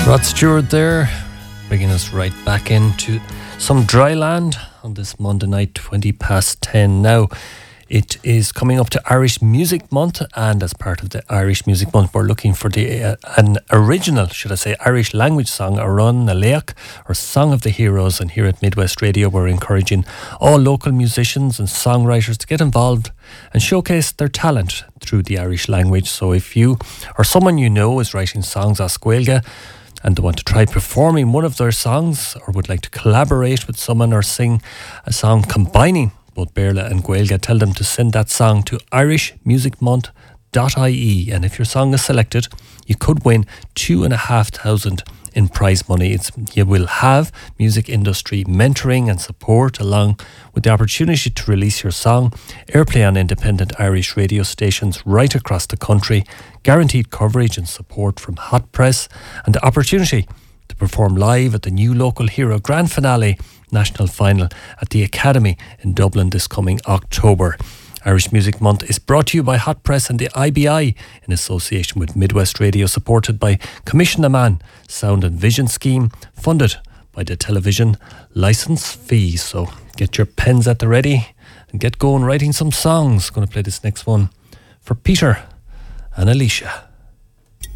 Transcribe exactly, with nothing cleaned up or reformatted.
Rod Stewart there, bringing us right back into some dry land on this Monday night, twenty past ten. Now, it is coming up to Irish Music Month, and as part of the Irish Music Month, we're looking for the uh, an original, should I say, Irish language song, a run, a leach, or Song of the Heroes. And here at Midwest Radio, we're encouraging all local musicians and songwriters to get involved and showcase their talent through the Irish language. So if you or someone you know is writing songs as Gaeilge, and they want to try performing one of their songs, or would like to collaborate with someone or sing a song combining both Béarla and Gaeilge, tell them to send that song to irish music month dot I E. And if your song is selected, you could win two and a half thousand in prize money. It's, you will have music industry mentoring and support, along with the opportunity to release your song, airplay on independent Irish radio stations right across the country, guaranteed coverage and support from Hot Press, and the opportunity to perform live at the New Local Hero Grand Finale National Final at the Academy in Dublin this coming October. Irish Music Month is brought to you by Hot Press and the I B I in association with Midwest Radio, supported by Commission a Man Sound and Vision Scheme, funded by the television licence fees. So get your pens at the ready and get going writing some songs. Going to play this next one for Peter and Alicia.